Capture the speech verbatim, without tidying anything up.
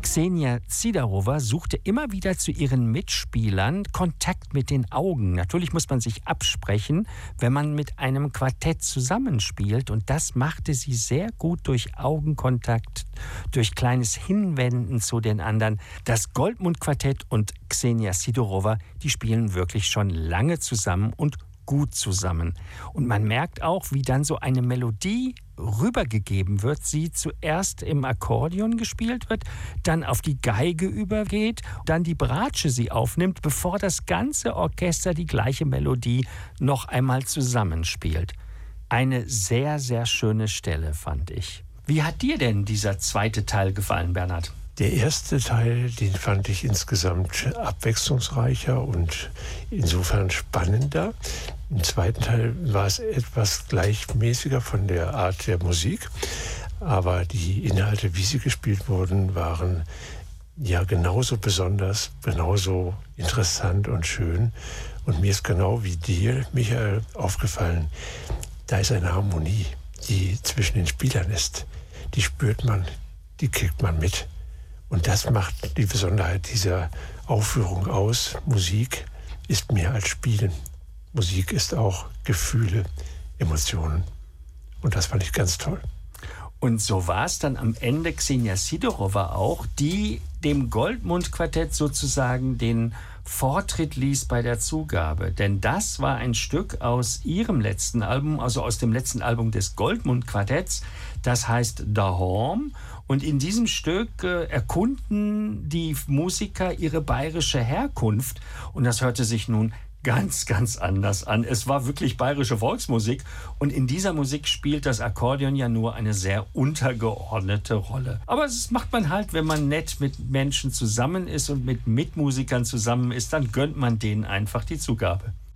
Ksenia Siderova suchte immer wieder zu ihren Mitspielern Kontakt mit den Augen. Natürlich muss man sich absprechen, wenn man mit einem Quartett zusammenspielt. Und das machte sie sehr gut durch Augenkontakt, durch kleines Hinwenden zu den anderen. Das Goldmund-Quartett und Ksenia Siderova, die spielen wirklich schon lange zusammen und gut zusammen. Und man merkt auch, wie dann so eine Melodie rübergegeben wird, sie zuerst im Akkordeon gespielt wird, dann auf die Geige übergeht, dann die Bratsche sie aufnimmt, bevor das ganze Orchester die gleiche Melodie noch einmal zusammenspielt. Eine sehr, sehr schöne Stelle, fand ich. Wie hat dir denn dieser zweite Teil gefallen, Bernhard? Der erste Teil, den fand ich insgesamt abwechslungsreicher und insofern spannender. Im zweiten Teil war es etwas gleichmäßiger von der Art der Musik, aber die Inhalte, wie sie gespielt wurden, waren ja genauso besonders, genauso interessant und schön. Und mir ist genau wie dir, Michael, aufgefallen, da ist eine Harmonie, die zwischen den Spielern ist. Die spürt man, die kriegt man mit. Und das macht die Besonderheit dieser Aufführung aus. Musik ist mehr als Spielen. Musik ist auch Gefühle, Emotionen. Und das fand ich ganz toll. Und so war es dann am Ende Ksenia Siderova auch, die dem Goldmund-Quartett sozusagen den Vortritt ließ bei der Zugabe. Denn das war ein Stück aus ihrem letzten Album, also aus dem letzten Album des Goldmund-Quartetts. Das heißt Dahorm. Und in diesem Stück äh, erkunden die Musiker ihre bayerische Herkunft. Und das hörte sich nun ganz, ganz anders an. Es war wirklich bayerische Volksmusik. Und in dieser Musik spielt das Akkordeon ja nur eine sehr untergeordnete Rolle. Aber das macht man halt, wenn man nett mit Menschen zusammen ist und mit Mitmusikern zusammen ist, dann gönnt man denen einfach die Zugabe.